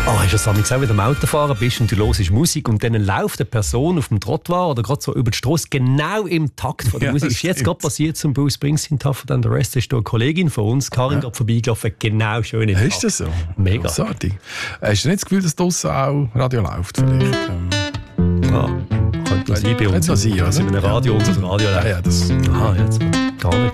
Hast du das auch wieder am Autofahren bist und du hörst Musik und dann läuft eine Person auf dem Trottoir oder gerade so über die Straße genau im Takt von der Musik. Ist jetzt gerade passiert zum Bruce Springsteen Tougher Than the Rest. Da ist eine Kollegin von uns, Karin, gerade vorbeigelaufen, genau schön im Takt. Ist das so? Mega. Großartig. Hast du nicht das Gefühl, dass draussen auch Radio läuft? Vielleicht? Ja, könnte sein bei uns. Könnte sein, also in einem Radio, unser Radio läuft. Ja, das... Aha, jetzt gar nicht.